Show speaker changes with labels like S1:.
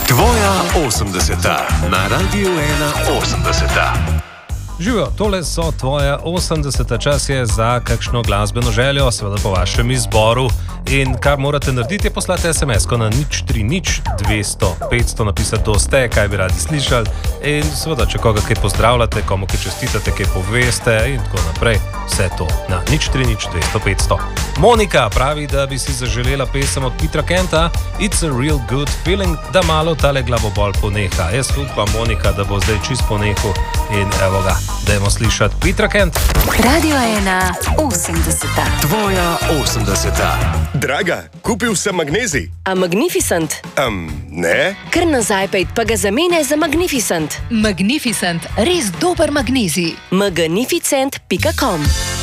S1: Tvoja 80-ta na Radiu 81.
S2: Živijo, tole so tvoja 80. čas je za kakšno glasbeno željo, seveda po vašem izboru. In kar morate narediti, je poslati SMS-ko na 030 200 500, napisati to ste, kaj bi radi slišali. In seveda, če koga kaj pozdravljate, komu kaj čestitate, kaj poveste in tako naprej, vse to na 030 200 500. Monika pravi, da bi si zaželela pesem od Petra Kenta, It's a Real Good Feeling, da malo tale glavobol poneha. Jaz upam, Monika, da bo zdaj čist ponehal in evo ga, dajmo slišati Petra Kent.
S3: Radio 1 80.
S1: Tvoja 80-ta.
S4: Draga, kupil sem magnezij.
S3: A Magnificent?
S4: Ne?
S3: Kar nazaj pejt, pa ga zamene za Magnificent.
S5: Magnificent, res dober magnezij.
S3: magnificent.com